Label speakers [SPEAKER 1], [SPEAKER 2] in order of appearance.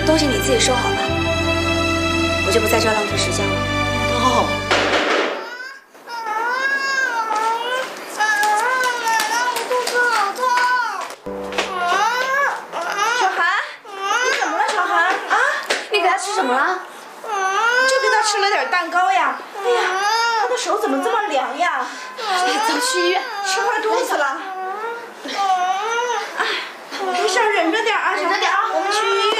[SPEAKER 1] 东西你自己收好吧，我就不在这儿浪费时间了。
[SPEAKER 2] 哦。
[SPEAKER 1] 小韩，你怎么了，小韩？啊，你给他吃什么了？
[SPEAKER 3] 就给他吃了点蛋糕呀。哎呀，他的手怎么这么凉呀？
[SPEAKER 1] 走去医院，
[SPEAKER 3] 吃坏肚子了。哎，没事，忍着点啊，小韩，我们去医院。